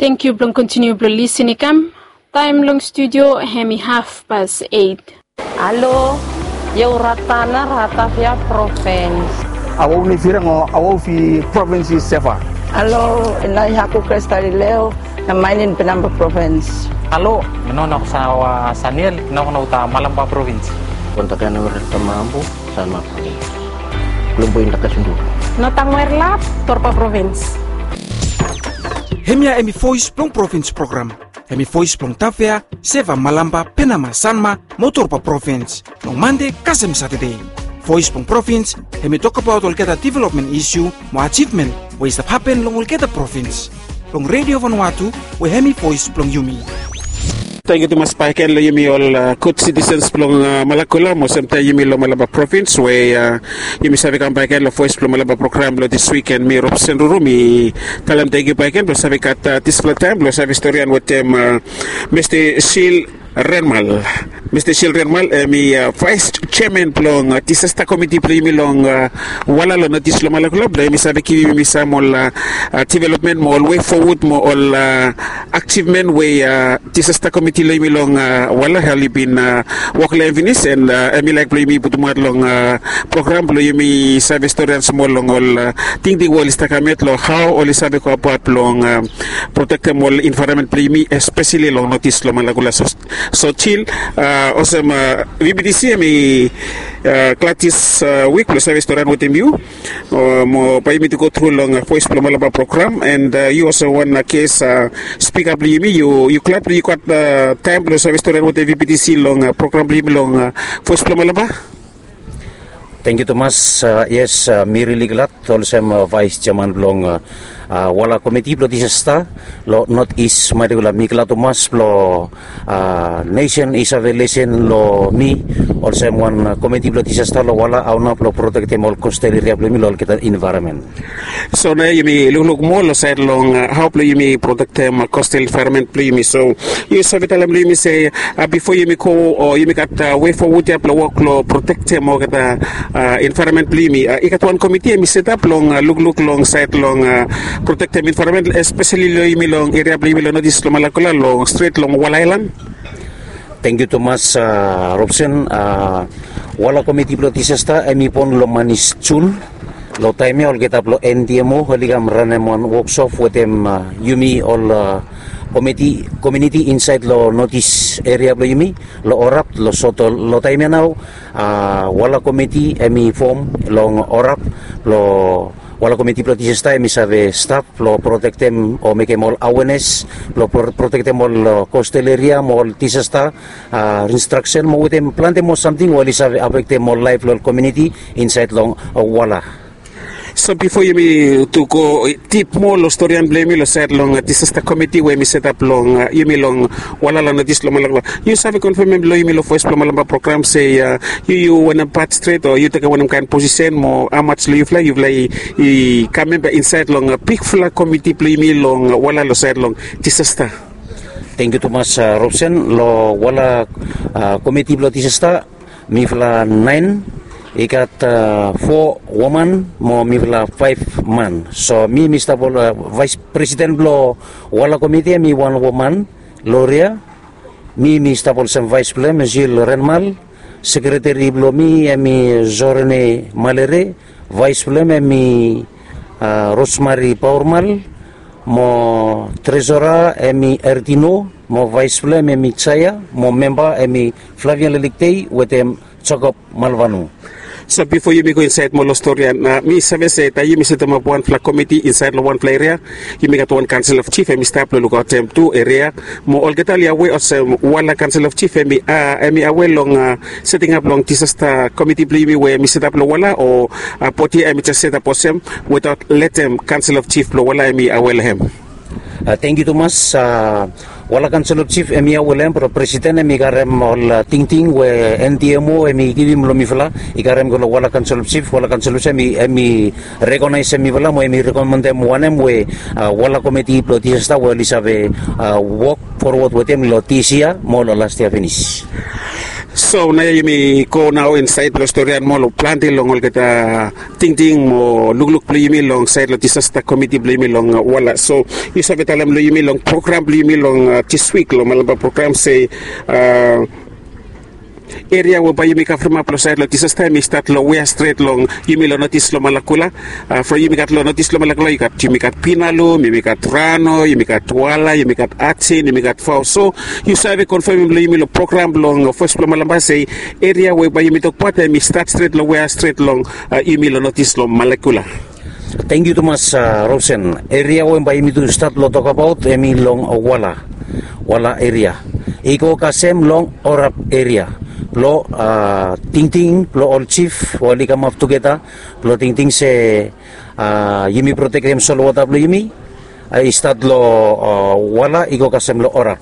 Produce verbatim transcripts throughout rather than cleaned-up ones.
Thank you, Blong. Continue, Blong. Listening, kam. Time long studio, hemi half past eight. Allo, eu ratana rata via province. Awo ni firang o awo fi province sefa. Allo, inay hako Cristalileo na mainin Penamba province. Allo, menono sa uh, Saniel, no ta Malamba province. Kontakan nomor Tamambu sama Lumbu Indah Kasundu. Notang Merlap, Torpa province. Hemia emi voice plong province program. Emi voice plong Tavia, Seva Malamba, Penama Sanma, Motorpa province. No Monday, Kasem Saturday. Voice plong province, emi talk about Olketa development issue, mo achievement, ways that happen long Olketa province. Plong Radio Vanuatu, we hemi voice plong Yumi. Thank you to mas paiken lo yumi all uh, good citizens plong uh, Malakula mo samta yumi lo Malaba province we uh, yumi sabi kan paiken lo voice plong Malaba program lo this weekend mi Robson Ruru mi kalam thank you paiken lo sabi kat uh, this time lo sabi historian with them uh, Mister Sil Renmal. Mister Sil Renmal uh, mi uh, vice chairman plong uh, tisasta committee plong mi long uh, wala lo notis lo Malakula lo mi sabi ki mi sa mo uh, uh, development mo all way forward mo all uh, achievement we uh, tisasta committee lo mi long uh, wala halipin uh, wakla evinis and uh, emi like play mi putumat long uh, program lo yumi sabi historian small long all uh, ting di wall istakamet lo how all sabi ko apat long uh, protect them all environment play mi especially long notice lo Malakula so, so chill uh, awesome uh, V B D C mi uh, Klatis uh, week lo sabi historian with you uh, mo pay mi to go through long uh, voice lo Malaba program and uh, you also one uh, case uh, speak up li mi you you clap you got uh, time lo sabi historian with the V B D C long uh, program li long uh, voice lo Malaba. Thank you Thomas. Uh, yes, uh, mi really glad also I'm uh, vice chairman long uh, uh, wala committee lo disasta lo not is madula mi glad Thomas lo uh, nation is evaluation lo mi also I'm one uh, committee lo disasta lo wala auna lo protect all coastal area lo mi lo kita environment. So na yumi lulug mo lo side long uh, how lo yumi protect them uh, coastal environment lo yumi so you sabi talam lo yumi say uh, before yumi ko or yumi kat uh, way forward ya lo work lo protect them mo kata uh, environment plimi uh, ikatuan committee mi set up long uh, look long side long uh, protect them environment especially lo yumi long area plimi lo no dis lo Malakula long straight long walailan. Thank you Thomas uh, Robson uh, wala committee lo disasta emi pon lo manis chul lo time all get up lo N D M O haligam ranemon workshop with them uh, yumi all uh, committee community inside lo notice area lo yumi lo orap lo soto lo time now uh, wala committee emi form long orap lo wala committee lo tisesta emi save staff lo protect them o make them all awareness lo protect them all uh, coastal area mo tisesta uh, instruction mo with them plan them something wali save affect them all life lo community inside long uh, wala. So before you me to go tip more lo historian blame lo set long uh, this is the committee where me set up long uh, you me long wala lang na this lo Malakula you have confirm lo you me lo voice lo Malaba program say uh, you you wanna part straight or you take one kind position mo how much lo you fly you fly i come inside long uh, big flag committee play me long uh, wala lo set long this is the. Thank you Thomas uh, Robson lo wala uh, committee lo tisesta mi fla nine ikat uh, four woman mo mi fla five man so mi Mister Bol, uh, vice president lo wala committee mi one woman Loria mi Mister Bol sem vice president Sil Renmal secretary blo mi mi Zorne Malere vice president mi uh, Rosemary Paurmal mo treasurer emi Erdino mo vice president mi Chaya mo member emi Flavian Leliktei with em Chokop Malvanu. So before you go inside mo lo story na mi sabi say tayo mi set up one flag committee inside lo one flag area you make one council of chief emi staff lo look at them two area mo all get all way of wala council of chief emi uh, emi away long uh, setting up long disaster committee plimi where mi set up lo wala or uh, poti emi just set up osem without let them council of chief lo wala emi away hem. Uh, thank you Thomas uh, wala council of chief emi awelem pro president emi garem all ting ting we N T M O emi gidim lo mi fla igarem go wala council of chief wala council of emi emi recognize emi fla mo emi recommend them one we uh, wala committee pro tisesta we lisabe uh, walk forward with them lo tisia mo lo last year finish. So na yumi ko now inside lo storyan mo lo planting long ol kita ting ting mo lugluk lo yumi long side lo disaster committee lo yumi long uh, wala. So you sabi talam lo yumi long program lo yumi long uh, this week lo malaba program say uh, area wo ba yumi ka firma pro side lo disaster mi start lo we straight long yumi lo notice lo malakula uh, for yumi kat lo notice lo malakula ikat yumi kat pinalo yumi kat rano yumi kat wala yumi kat atsin yumi kat fau. So you sabi confirm lo yumi lo program long first lo malamba say area wo ba yumi tok pata mi start straight lo we straight long uh, yumi lo notice lo malakula. Thank you Thomas uh, Robson. Area wo ba yumi to start lo talk about emi long uh, wala wala area iko kasem long orap area lo uh, ting ting lo all chief wali come up together lo ting ting se uh, yimi protect them solo wata lo yimi ay start lo uh, wala iko kasem lo orap.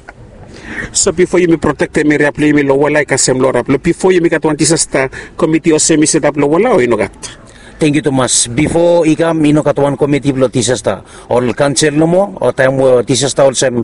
So before you me protect me area play me lo wala kasem lo orap lo before you me kat one disaster committee o semi set up lo wala o inogat. Thank you Thomas. Before ikam ino katuan committee lo tisasta all cancel no mo o time wo tisasta all sem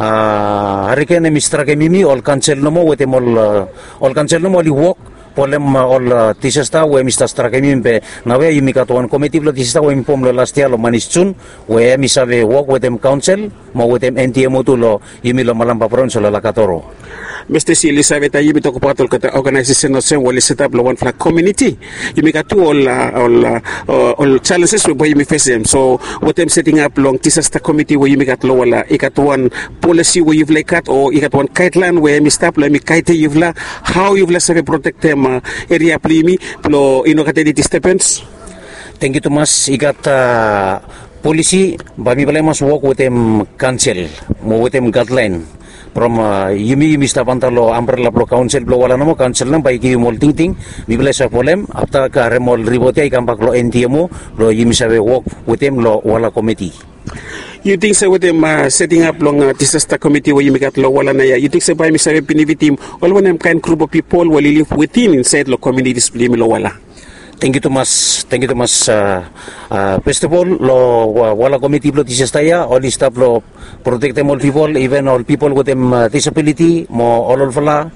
uh, hurricane mistra ke mimi all cancel no mo wete all uh, all cancel no mo li walk polem uh, all uh, tisasta we mista stra ke mimi pe na we imi katuan committee lo tisasta we impom lo last year lo manischun we mi save walk with them council mo with them N T M to lo imi lo malamba pron so la katoro. Mister Si Elizabeth yimi to kupatol kata organization no sen wali set up lo one flag community yimi katu all uh, all uh, all challenges we boy yimi face them. So what them setting up long disaster committee we yimi kat lo wala ikatuan policy we you've like kat or ikatuan guideline we yimi stop lo yimi kaite you've la how you've la save protect them uh, area plimi lo inokate di stepens. Thank you Thomas. Ikat uh, policy bami pala mas work with them council mo with them guideline from uh, yumi yumi stapanta lo umbrella lo council lo wala namo council nam bai ki mol ting ting bibla sa polem apta ka remol ribote ay kampak lo N T M lo yumi sabe work with them lo wala committee. You think so with them uh, setting up long uh, disaster committee where you make lo wala na ya you think so by mi sabe pinivitim all one them kind group of people will live within inside lo community display lo wala. Thank you Thomas. Thank you Thomas. Uh, uh, first of all, lo wala committee lo tisestaya, all staff lo protect them all people, even all people with them uh, disability, mo all all fala,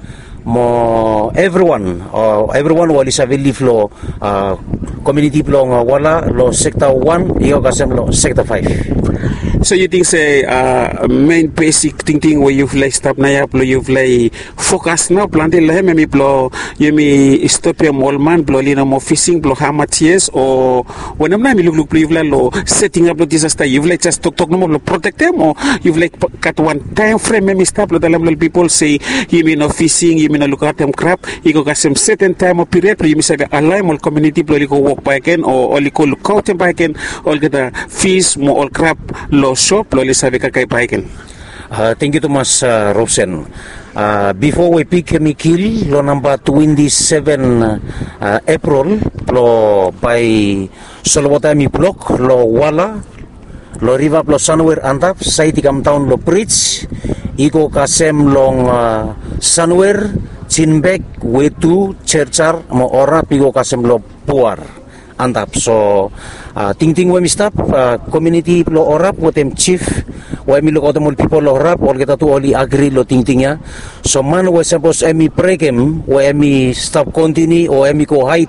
mo everyone, uh, everyone wali sa live lo uh, community lo uh, wala lo sector one, iyo kasem lo sector five. So you think say uh, main basic thinking where you've like stop na ya plo you've like focus now planting la hemi plo yemi stop ya molman plo lina mo fishing plo hamaties or when am na mi look look you've like lo setting up lo disaster you've like just talk talk no lo protect them or you've like cut one time frame maybe stop lo dalam lo people say yemi no fishing yemi no look at them crap you go some certain time of period plo yemi say align mo community plo liko walk by again or liko look out by again all get the fish mo all crap lo shop lo sabi ka kay Paiken. Uh, thank you Thomas uh, Robson. Uh, before we pick me kill lo number twenty-seven uh, April lo by Solobota mi block lo wala lo river lo Sunwear antap sa itikam town lo bridge iko kasem long uh, Sunwear Chinbek wetu Cherchar mo ora pigo kasem lo puar antap. So uh, ting ting we stop uh, community lo orap with them chief we mi lo kotomol people lo orap all kita tu oli agree lo ting ting ya. So man we suppose emi prekem we emi stop continue o emi ko height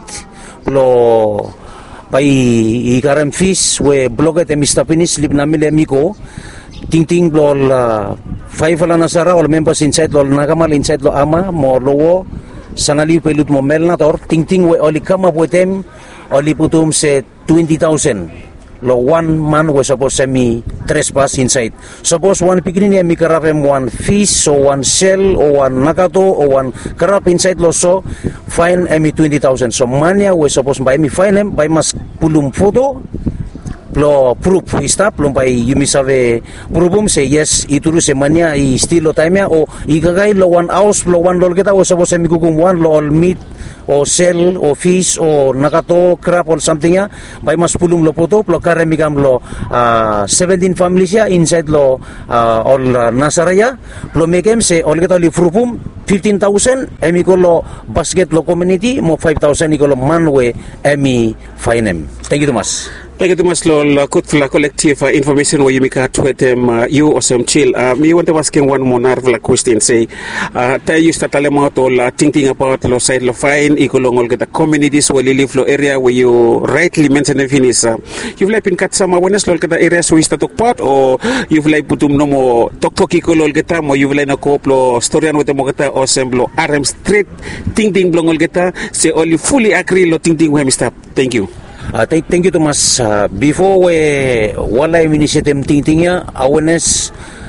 lo by ikaram fish we blocket emi stop ini slip na mile emi ko ting ting lo uh, five ala nasara all members inside lo nagamal inside lo ama mo lowo sanali pelut mo melnator ting ting we oli come up with them only putum say twenty thousand lo one man was supposed to me trespass inside. Suppose one picking me karapem one fish or one shell or one nakato or one karap inside lo so fine me twenty thousand. So mania was supposed to buy me fine him by mas pulum photo lo proof stop lo by yumi save prubum say yes ituru se mania I still lo time ya o igagay lo one house lo one lol kita was supposed to me kukum one lo all meat o shell o fish o nakato crab or something ya by mas pulum lo poto lo karemigam lo uh, seventeen families ya inside lo uh, all uh, nasaraya lo mekem se all kita li prubum fifteen thousand emi ko lo basket lo community mo five thousand ko lo manwe emi fine em. Thank you Thomas. Thank you mas lo la kut la collective uh, information where you make out with them uh, you or some chill. Uh, me want to ask one more narval question. Say, uh, tell you start talking about all uh, thinking about lo side lo fine. Ikolong get the communities where you live lo area where you rightly mentioned in finish. Uh, you've like been cut some awareness lo get the areas where you start talk part or you've like putum no more talk talk ikolol get them or you've like na coop lo story and with the mogata or some lo R M straight thinking blongol get them. Say only fully agree lo thinking where we stop. Thank you. Uh, thank, thank you Thomas. Uh, before we wala initiative tingtingnya awareness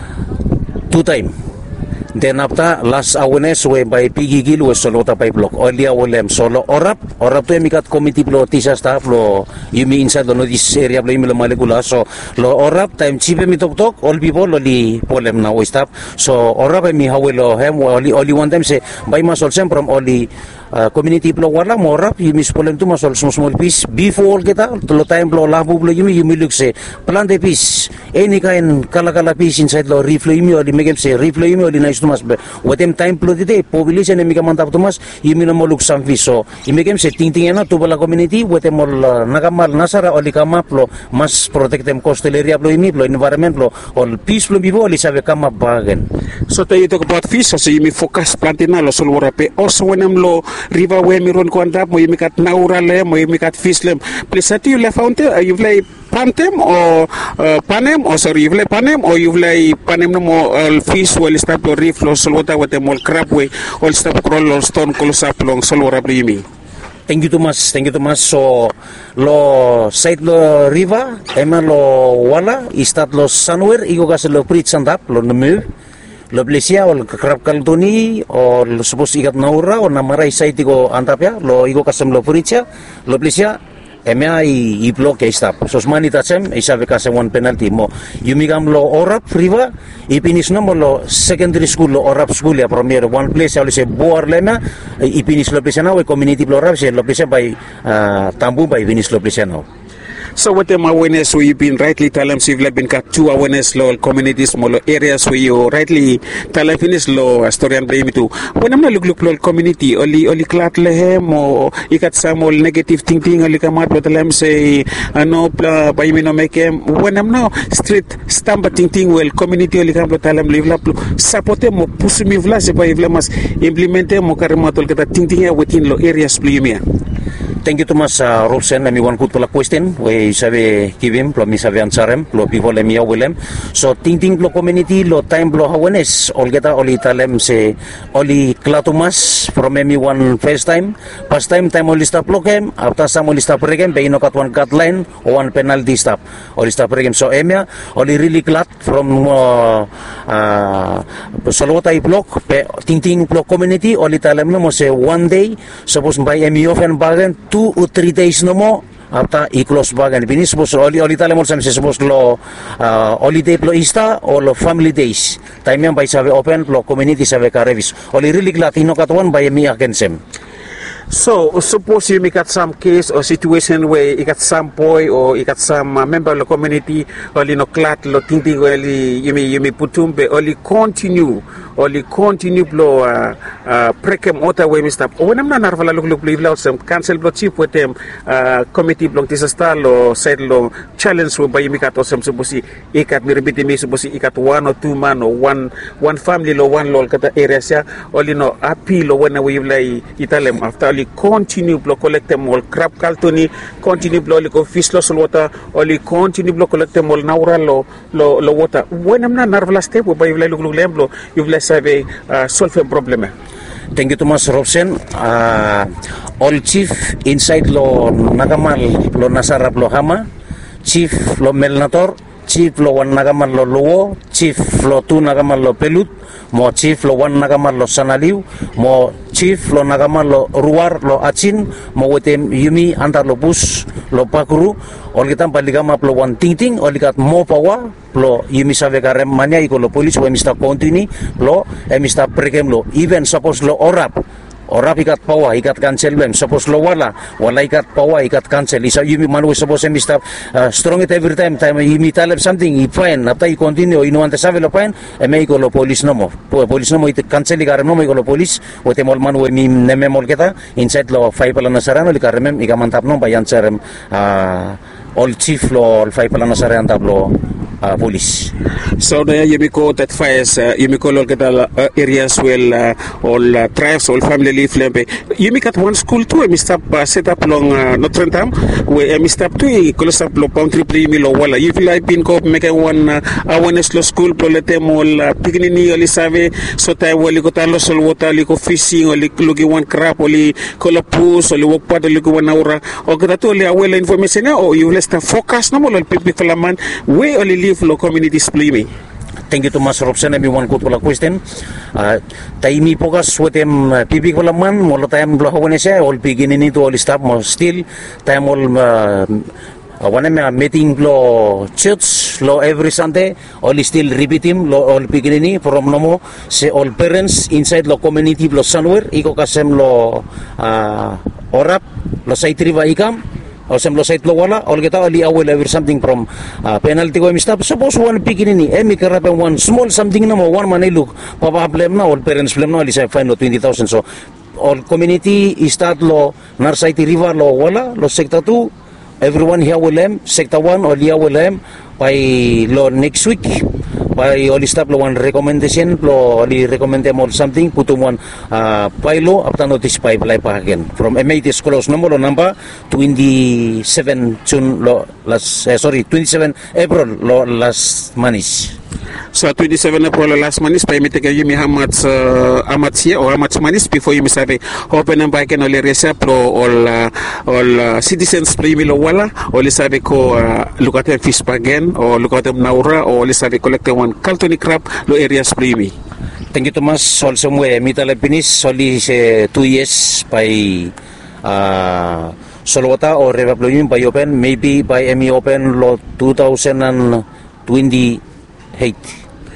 two time. Then after last awareness we by pigigil we solo tapay block. Only awalem solo orap orap to emikat committee lo tisa staff lo yumi inside lo this area lo yumi lo malegula so lo orap time chipe mi tok tok all people lo li polem na we staff so orap mi hawelo hem only only one time say by masol sem from only Uh, community plo wala morap yumi spolem tu masol small small piece before kita lo time plo labu plo yumi yumi look say plant a piece any kind kala kala piece inside lo reflow yumi or megem say reflow yumi or nice to mas watem time plo dite population emi kamantap to mas yumi no moluk some piece so imegem say ting ting na to bala community watem ol uh, nagamal nasara oli kama plo mas protect them coastal area plo yumi plo environment plo all piece plo before oli sabe kama bagen so they talk about fish so yumi focus plantina lo sol warape also when am lo river where mi ron kwanda mo yumi kat naura le mo yumi kat fish lem please at you left fountain uh, you play pantem or uh, panem or sorry you play panem or you play panem no mo uh, fish well start to reef lo solota with the mol crab way all stop crawl or stone close up long solora yumi. Thank you Thomas, thank you Thomas. So lo side lo river ema lo wala istat lo somewhere igo gas lo preach sandap lo nemu lo plesia ol krap kaltuni o supos ikat naura o namara isai tigo antapya lo igo kasem lo preacha lo plesia emea i i block stop so smani tacem isa vekase one penalty mo yumigam lo orap riva i finish no mo lo secondary school lo orap school ya premier one place ya se boar lena i finish lo plesia na we community lo orap se lo plesia by uh, tambu by finish lo plesia no. So what them awareness where you've been rightly telling us you've been got two awareness law communities small areas where you rightly telling finish law story and blame to when I'm not look look law community only only clat lehem or you got some all negative thinking only come out with them say no by me no make them when I'm now straight stamp thinking well community only come to tell them live up support them or push me vla se by vla mas implement them or karma tol kata thinking within law areas play. Thank you Thomas uh, Robson. Let me one put la question. We sabe give him, lo mi sabe answer him, lo people let me Willem. So ting ting lo community lo time lo awareness. All geta all italem se only klatumas from me one first time. First time time only stop lokem. After some only stop regem. Be ino kat one cut line or one penalty stop. Only stop regem. So emia only really clat from uh, uh, Solota block. Pe ting ting lo community only italem no mo se one day. Suppose by emi often bagen. Two or three days no more after i close bagan finish suppose oli oli tale mo samse suppose lo uh, holiday lo ista or lo family days time yan by sabe open lo community sabe karevis oli really latino katawan by me against them. So suppose you make some case or situation where you got some boy or you got some uh, member of the community only no clat lo thinking only you may you may putumbe only continue only continue blow uh, uh, prekem ota way mistap when I'm not narvala look look leave out some cancel blow chief with them uh, committee block this style or said lo challenge by you make at some suppose ikat mi repeat me suppose ikat one or two man or one one family lo one lo kata area sia only no appeal lo when we like italem after only continue block collect them all crab kaltoni continue block like fish loss water only continue block collect them all naura lo lo lo water when I'm not narvala step by you like look look lemblo you like have uh, solve a problem. Thank you Thomas Robson. Uh, all chief inside lo nagamal lo nasarap lo hama, chief lo melnator, chief lo wan nagamal lo luwo, chief lo tu nagamal lo pelut, mo chief lo wan nagamal lo sanaliw, mo chief lo nagamal lo ruar lo achin, mo wetem yumi antar lo bus lo pakuru, ol kita paligama lo wan ting ting, ol ikat mo pawa lo yumi sabe karem mania iko lo police we mista continue lo e mista prekem lo even suppose lo orap orap ikat pawa ikat cancel bem suppose lo wala wala ikat pawa ikat cancel isa yumi manu suppose mista uh, strong it every time time yumi talab something i fine after i continue ino ante sabe lo fine e me iko lo police no mo police no mo it cancel ikarem no mo iko lo police o te mol manu we mi neme mol kita inside lo five pala nasarano ikarem ikamantap no bayan serem uh, all chief lo all five pala nasara antap lo uh, police. So there you ko that fires uh, you ko lol kita uh, areas well uh, all uh, tribes all family live lembe. You make at one school too. We stop uh, set up long uh, Notre Dame. We we stop too. We close up lo boundary play mi lo wala. You feel like pin ko make one uh, awareness lo school pro lete mo la pignini oli save so tay wali ko talo sol wota li ko fishing oli lugi one crab oli ko la pus oli wok pad oli ko one aura o kada to li awela information o you let's focus no mo lo people man we only live lo community display me. Thank you to Mas Robson. Everyone good for question. Uh, taimi pokas wetem uh, pipik wala man molo tayam blo hawane siya all beginning to all stop mo still tayam all uh, uh, one uh, meeting lo church lo every Sunday all still repeat him lo all beginning from nomo se all parents inside lo community lo somewhere iko kasem lo uh, orap lo saitri va ikam o sem lo site lo wala all kita ali awel ever something from uh, penalty ko mistap suppose one pikin ini eh mi karape one small something na mo one man look papa problem na all parents problem na ali say fine lo twenty thousand so all community start lo nar site river lo wala lo sector two everyone here will em sector one all here will em by lo next week by all stop lo one recommendation lo ali recommend them all something putum one uh, pailo after notice by apply pa again from M A T schools number lo number twenty-seven June lo last eh, sorry twenty-seven April lo last manis. So twenty-seven April last manis pa imite kayo mi hamat uh, amat siya or amat manis before you misabi open and by can only receive lo all uh, all uh, citizens play mi lo wala or sabi ko uh, look at them fish again or look at them naura or sabi collect one kaltoni crab lo areas play mi. Thank you Thomas. Also mo eh mitala pinis soli se two years by uh, Solwata or Revapluyim by open maybe by M E open lo two thousand twenty-eight.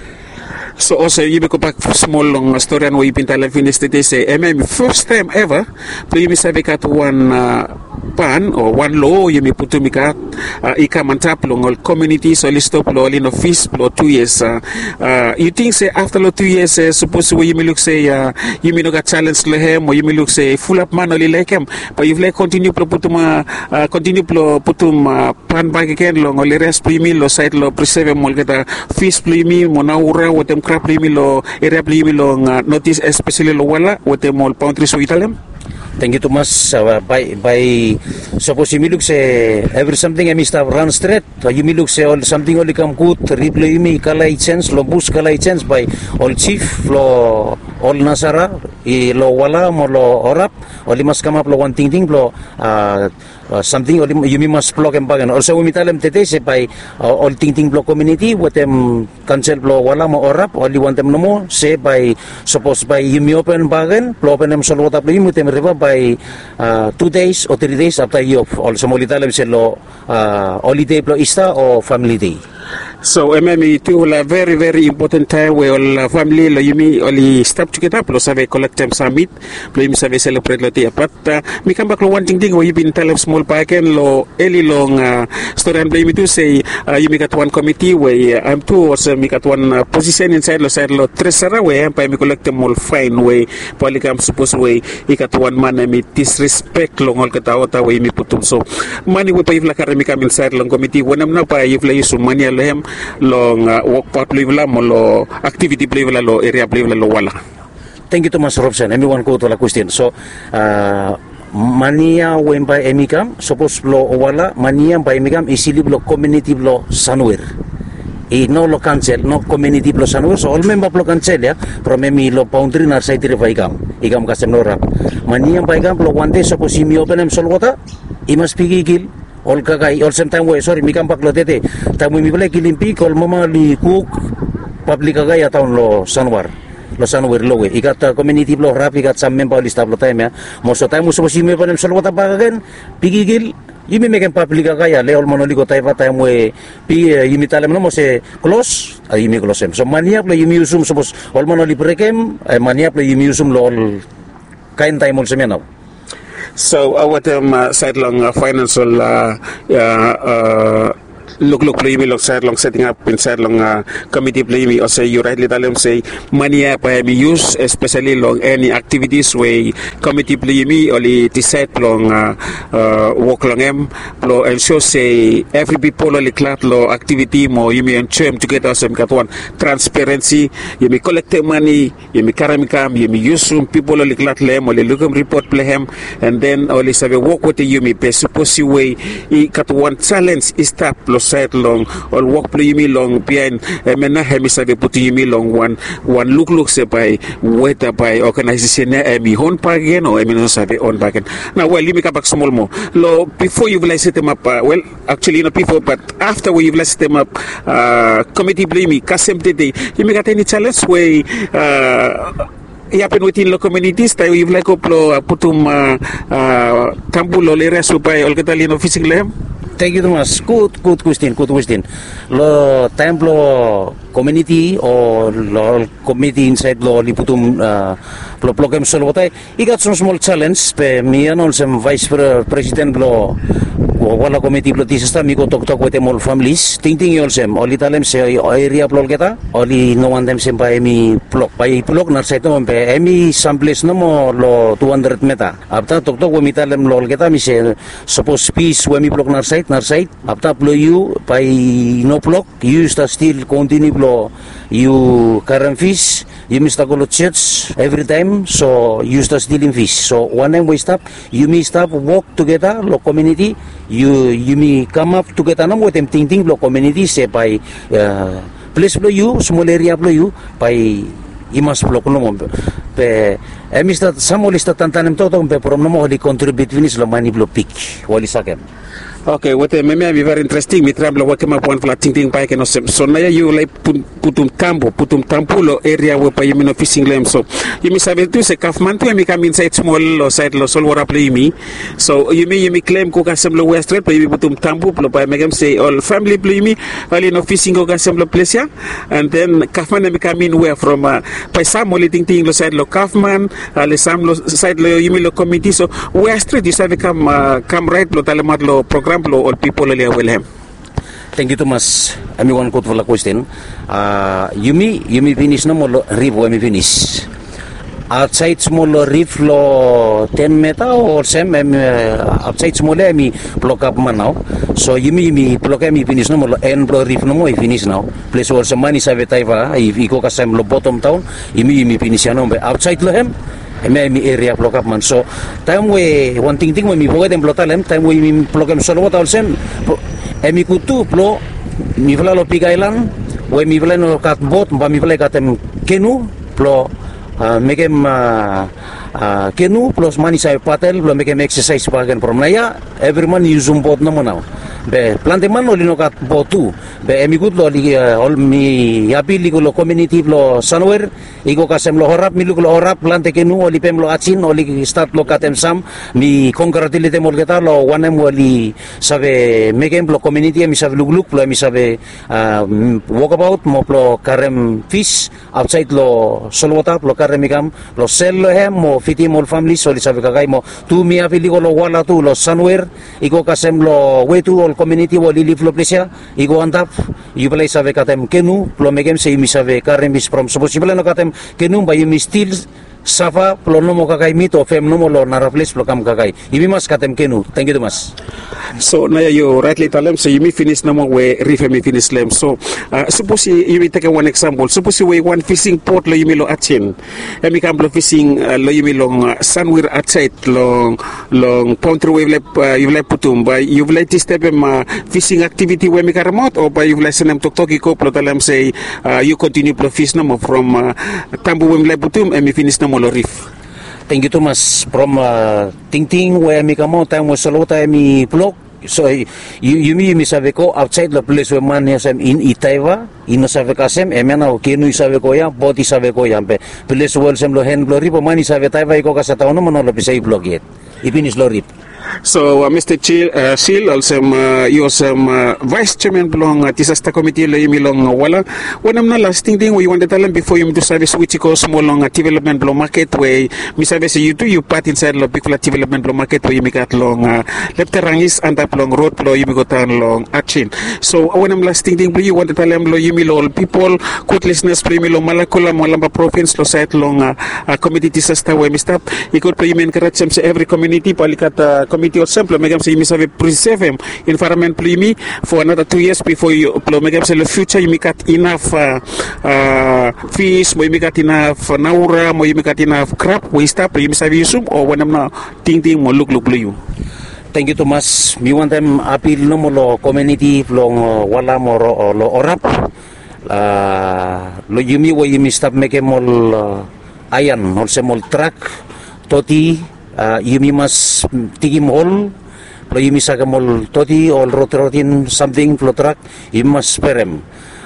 So also you ko back for small long story and we pintala finish today say M M first time ever play mi sabi kat one uh, pan or one law you mi putu mi kat uh, ika mantap long all community so list up lo lino fees lo two years uh, uh, you think say after lo two years uh, suppose we you mi look say uh, you mi no got challenge lehem or you mi look say full up man only like him but you like continue pro putum uh, continue pro putum uh, pan back again long all rest primi lo site lo preserve mo kita fees primi mo na ura what them crap primi lo area primi lo uh, notice especially lo wala what them all boundary so italem. Thank you Thomas. Uh, by by suppose you look say every something I missed run straight. You look say all something only come good. Replay me kalay chance lo bus kalay chance by all chief lo all nasara i lo wala mo lo orap only mas come up lo one thing thing lo uh, uh, something only you must block and bagan. Also we mitalem tete say by uh, all thing thing block community what them cancel lo wala mo orap only one them no mo say by suppose by you me open bagan lo open them solo what you them river by uh, two days or three days after you also molitalem say lo uh, holiday lo Easter or family day. So M M E too a very very important time where all uh, family lo yumi only stop together lo sabe collect them summit lo yumi sabe celebrate lo tia but uh, mi come back lo one thing thing where you been tell small packen lo eli long uh, story and blame to say uh, you make at one committee where uh, I'm two also make at one uh, position inside lo side lo treasurer where I'm mi collect them all fine way polycam suppose way ikat one man mi disrespect lo ngol kata ota way mi putum so money we pa if la karami kam inside long committee when am na pa if la use money hem long uh, work part level mo lo activity level lo area level lo wala. Thank you Thomas Robson. Everyone go to the question. So uh, mania when by emikam suppose lo wala mania by emikam isili lo community lo sanwer. I no lo cancel no community lo sanwer so all member lo cancel ya from emi lo boundary nar side river ikam ikam kasem no rap mania by ikam lo one day suppose mi open em solwata I must pigigil all kagay all same time way sorry mi kampak lo tete tamu mi balik kilimpi kol mama li cook public kagay ataun lo sanwar lo sanwar lo we ikat community lo rap ikat some member list lo time ya most of time suppose mi panem solwata bagagen pigigil yumi meken public kagay le all monoli ko tay pa time we pi yumi talem no mo se close ay yumi close so maniap lo yumi usum suppose all monoli brekem maniap lo yumi usum lo all kain time all semena. So our um, uh, sidelong uh, financial uh, uh, uh, look look lo yimi long side long setting up inside long uh, committee lo yimi or say you rightly tell them say money up I be use especially long any activities where committee lo yimi only decide long uh, uh, work long em lo ensure say every people only clat lo activity mo yimi and term together some got one transparency yimi collect money yimi karamikam yimi use people only clat lem only look report play him and then only say work with the yumi pe suppose way I got one challenge is tap lo side long or work play yumi long behind mena hemi say put yumi long one one look look say by whether by organization na mi hon pagen or emi no sabe on pagen now well yumi ka back small mo lo before you set them up uh, well actually not before but after we you've set them up uh, committee blame kasem today yumi got any challenge way uh, happen within the communities tayo you've like uplo uh, putum uh, uh, tambulo lera supaya all katalino fishing lem. Thank you, Thomas. Good, good question, good question. Lo templo community or lo committee inside lo liputum uh, lo program solo tay. I got some small challenge. Pe mi ano some vice president lo wala committee lo tisesta mi ko tok tok with all families. Ting ting yol sem. Oli talem se area plol kita. Oli no one them sem pa emi plok. Pa i plok na site mo pe emi someplace no mo lo two hundred meter. Apta tok tok we mi talem lol kita mi se suppose peace we mi plok na site. Narside, after blow you by no block, you start still continue blow you current fish, you miss the church every time, so you start stealing fish. So one time we stop, you may stop walk together, lo community, you you may come up together no with them thinking lo community say by uh, place blow you, small area blow you by imas block no mo pe emis ta samoli sta tantanem toto pe from no mo li contribute finish lo mani blow pick wali sakem. Okay, what uh, maybe be very interesting. Me travel work my one flat ting ting pike no so now you like putum tambo putum tampulo area where pa yumi no fishing lem so you me sabe tu se kafman tu me come inside small or side lo sol wara play me so you me you me claim ko kasem lo west street pa yumi putum tambu lo pa megam say all family play me all no fishing ko kasem lo place ya and then kafman me come in where from uh, pa sam mo ting ting lo side lo kafman le sam lo side lo yumi lo committee so west street you sabe come uh, come right lo talamat lo program lo all people ali welcome. Thank you, Thomas. Ami one quote for the question. Uh, Yumi, Yumi finish no more reef when we finish. Outside small reef lo ten meter or same uh, outside small ami block up man now. So Yumi Yumi block ami finish no more end blow reef no more finish now. Place also money save taiva if iko kasam lo bottom town Yumi Yumi finish no be outside lo hem. Emi mi area block up man so time we one thing thing we mi block them block them time we mi block them solo what also emi kutu block mi vla lo pigailan we mi vla no kat bot ba mi vla katem kenu block mekem kenu plus money sai patel block mekem exercise bagian from naya everyone use um bot no now be plante man no lino kat botu be emi kut lo li all mi yapi li lo community lo sanwer iko kasem lo horap mi lo horap plante kenu oli pem lo achin oli start lo katem sam mi congratulate mo geta lo wanem oli sabe mekem lo community mi sabe lugluk lo mi sabe walk about mo lo karem fish outside lo solwata lo karem mikam lo sell lo hem mo fiti mo family so li sabe kagay mo tu mi yapi li lo wala tu lo sanwer iko kasem lo wetu all community wali live lo plesia iko antap you play sabe katem kenu lo mekem se mi sabe karem bis from so possible no katem kenu ba you still safa plo no mo kakay mito fem no mo lo narafles plo kam kakay ibi mas katem kenu. Thank you mas. So now you rightly tell them so you may finish no more where reef me finish them so uh, suppose you, you may take one example suppose you one fishing port lo you may lo atchen and me come lo fishing uh, lo you may long uh, sunwear outside long long country wave like uh, you like putum by you like this step um, fishing activity where me remote or by you like send them tok tok ko plo tell them say uh, you continue to fish no more from uh, tambu wem like putum and me finish no more lo reef. Thank you Thomas from uh, ting ting where me come out time was solo time me block so you you me mi sabe ko outside the place where man has in Itaiva in sabe kasem emena o kenu sabe ko ya boti sabe ko ya pe place well sem lo hen glory po man sabe Taiva ko kasata no mo lo pisay block yet ipinish lo rip. So, uh, Mister Chil, uh, Sil, also, uh, you also uh, Vice Chairman belong uh, Disaster Committee, lo yumi long uh, wala. One of the last thing we want to tell them before you to service which you call small long uh, development blow market where me service you do you part inside the big development blow market where you make that long uh, left rangis and up long road blow you go down long action. So, one of the last thing you want to tell them lo yumi all people, good listeners, play me lo Malakula, Malamba province, lo site long uh, uh, committee disaster where me stop. You could play me encourage them every community, palikata committee or simple, make them say you must have a preserve him environment play me for another two years before you blow make them say the future you make got enough uh, uh, fish, mo you make got enough naura, mo you make got enough crab, we stop, you must have you soon or when I'm not ting ting mo look look blue you. Thank you Thomas. Mi want them appeal no mo lo community long uh, wala mo ro, lo orap. Uh, lo yumi wo yumi stop make mol uh, ayan also mol truck toti uh, yumi mas tigi mol lo yumi saga mol toti all rot rotin something flo truck yumi mas sperem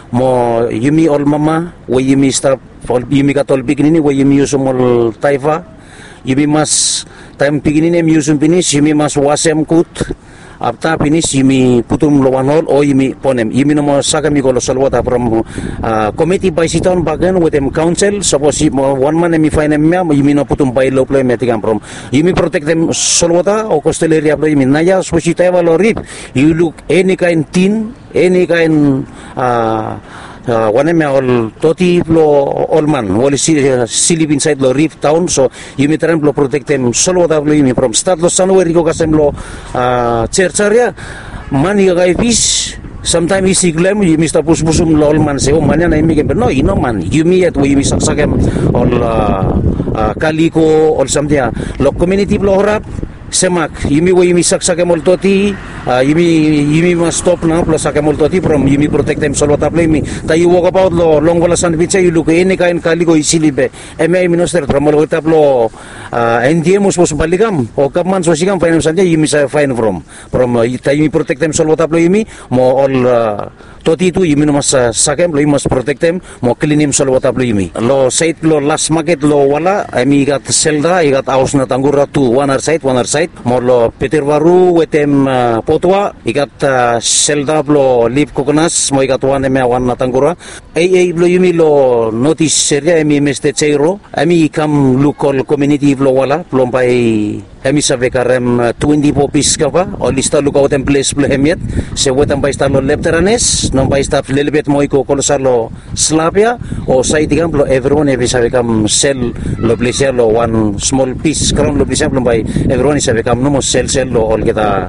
mo yumi all mama wo yumi stop yumi katol biginini wo yumi usum mol taifa yumi mas time biginini usum finish yumi mas wasem kut apta finish yumi putum lowan hol o yumi ponem yumi no saga mi golo solwata from uh, committee by siton bagan with them council suppose one man mi fine me yumi no putum by lo play metikam from yumi protect them solwata o coastal area play yumi naya suppose tay walo rip you look any kind tin any kind uh, Uh, one me all toti lo all man all si si live inside lo reef town so you me try to protect them solo da lo you from start lo sanweri ko kasem lo uh, church area mani ga fish sometimes he siglem you mister pus pusum lo all man se o manya na mi ke no you know man you me at we mi saksagem all uh, uh, kaliko all something lo community lo horap semak yumi wo yumi saksake moltoti uh, yumi yumi must stop na plus sake moltoti from yumi protect them solo taple mi tayo walk about lo long wala san bicha you look any kind kali ko isilibe eme minister from lo taplo uh, N D M mos mos baligam o kapman so sigam fine sanje yumi sa fine from from uh, tayo yumi protect them solo taplo yumi mo all uh, toti tu yumi no mas uh, sakem lo yumi must protect them mo clean him solo taplo yumi lo site lo last market lo wala emi got selda i got house na tangura tu one side one side morlo Peter Baru wetem uh, potwa ikat uh, selda blo lip kokonas mo ikat wan me wan natangura ay ay blo yumi lo notice seria emi meste cheiro ami kam local community blo wala blo pai emi sabe karem uh, twenty popis ka pa o lista luka otem place blo hemiet se wetam pai sta lo lepteranes non pai sta lelebet mo iko kolosar lo slapia o sai tigam blo everyone evi sabe kam sel lo place lo one small piece crown lo place blo pai everyone sabe kam no mo sel sel lo ol kita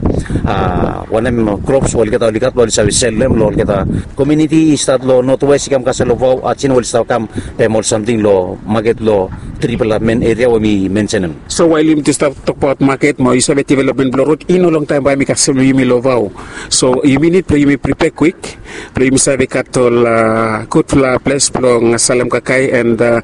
uh, wanem crops ol kita likat lo sabe sel lem lo ol kita community stat lo northwest kam kaselo vau achin ol sta kam pemol something lo market lo triple main area we mi mention. So while you to start talk about market mo you sabe development blow road ino long time by mi kaselo yumi lo vau so you need to you prepare quick pero you sabe katol uh, good fla place plong salam kakai and uh,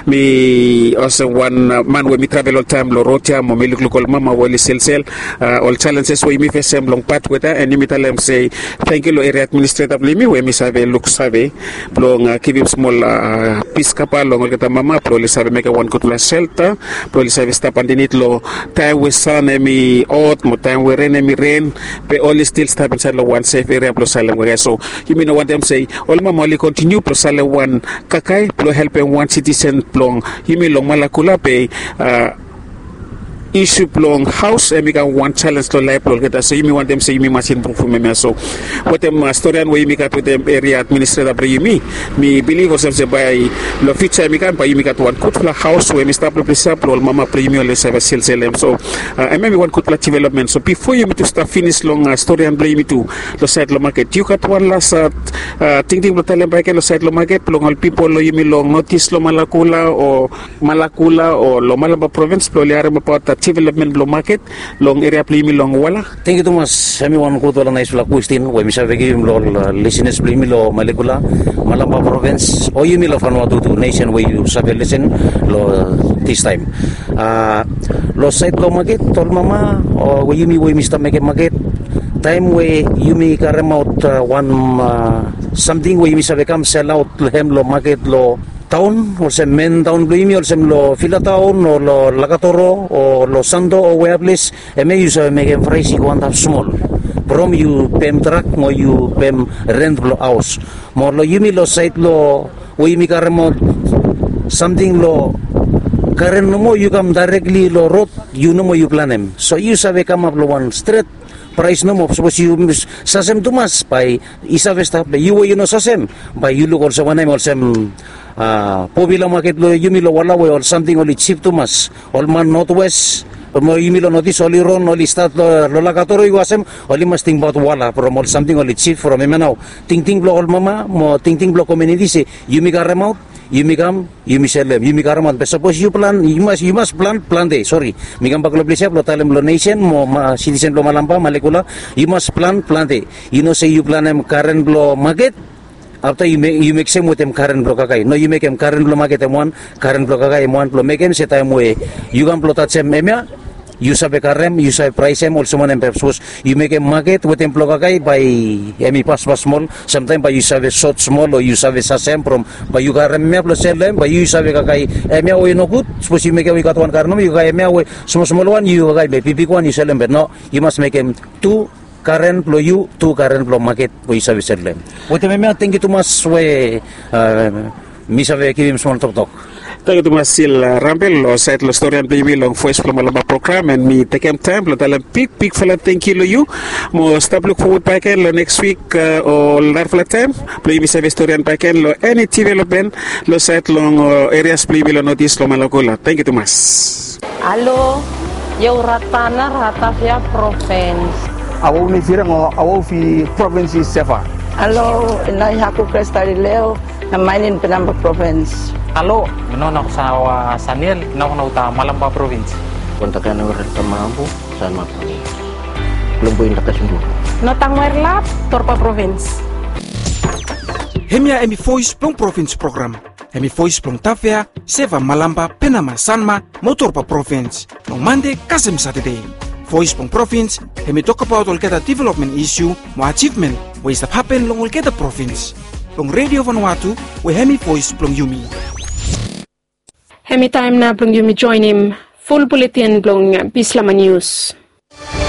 me also one uh, man we mi travel all time lo road mo mi look local mama wali sel sel uh, all challenges we mi face em long part with and mi tell them say thank you lo area administrative mi we mi sabe look sabe plong uh, give him small uh, piece kapa long kita mama pro li sabe make one good fla shelter pro li sabe stop underneath lo time we sun mi out mo time we rain mi rain pe all still stop inside lo one safe area pro salam okay so you mean what them say all mama only continue pro salam one kakai pro help one citizen plong you mean long malakula pe uh, issue plong house and we got one challenge to life plong kita so you me want them say you me machine plong for me so what them uh, historian way me got with them area administrator pre you me me believe ourselves by lo future me kan pa you me got one good house where me start to preserve plong mama pre you me only service sell sell them so uh, I mean one good development so before you me to start finish long uh, historian play me to lo side lo market you got one last uh, uh, thing thing lo tell them by lo side lo market plong all people lo you me long notice lo malakula o malakula o lo malaba province lo liare about development blow market long area play me long wala. Thank you Thomas. Kami wan ko to lang nice la question. We mi sabe gim lo listeners play me lo Malekula Malamba province o yumi lo Vanuatu to nation where you sabe listen lo this time. Uh, lo site lo market tol mama o we yumi we mister make market time we yumi karem out uh, one uh, something we mi sabe kam sell out hem lo market lo town, olsem main town lo imi, olsem lo Fila town, o lo Lakatoro, o lo Sando, o where place, eme you sabe megen price iko antap small. From you pem truck, mo you pem rent lo house. Mo lo yumi lo site lo, o yumi karemo something lo karen no mo you come directly lo road, you no mo you plan em. So you sabe come up lo one straight. Price no mo suppose you sasem tumas by isa vesta by you you no sasem by you look also one also sem uh pobila market lo you milo wala way or something only cheap tumas all man northwest mo you milo notice only ron only start lo Lakatoro you asem only must think about wala from all something only cheap from me now ting ting block all mama mo ting ting block community say you mi garem out you mi come you mi sell them you mi garem out but suppose you plan you must you must plan plan day sorry mi gam baklo place lo talem lo nation mo ma citizen lo malampa malekula you must plan plan day you know say you plan em current lo market after you make you make same with them current block kakai no you make them current block market em one current block kakai em one block make em set time way you can plot at same emia you sabe karem you sabe price em also one em suppose you make a market with em block kakai by emi pas pas small sometimes by you sabe short small or you sabe sasem from by you karem me plus sell them by you sabe kakai emia we no good suppose you make a we got one karno you kakai emia we small small one you kakai be big one you sell them but no you must make em two current flow you two current flow market we sabe sell them with em emia thank you too much we uh, mi sabe give him small talk talk. Thank you Masil Rampel lo site lo story and baby long voice from Malaba program and me take him time lo talam pick pick fala thank you lo you mo stop look forward back lo next week uh, or lar fala time play me save story and back lo any T V lo ben lo site long uh, areas play lo notice lo Malagola. Thank you Tomas. Halo, yo ratana ratafia province. Awo ni firang o awo fi province sefa. Hello, inay hako Cristalileo na mainin Penamba province. Halo, minonok sa uh, Saniel, minonok na uta Malamba province. Kontakan ng renta mampu, saan mapu. Lumpuin na kasunod. Notang Merlap, Torpa province. Hemia emi voice plong province program. Emi voice plong Tafea, Seva Malamba, Penama, Sanma, Motorpa province. Nong Monday, Kasem Saturday. Voice plong province, hemi talk about all kita development issue, mo achievement, what is happen long all kita province. Plong Radio Vanuatu, we hemi voice plong Yumi. Hemi time na plong Yumi join him. Full bulletin plong Bislama News.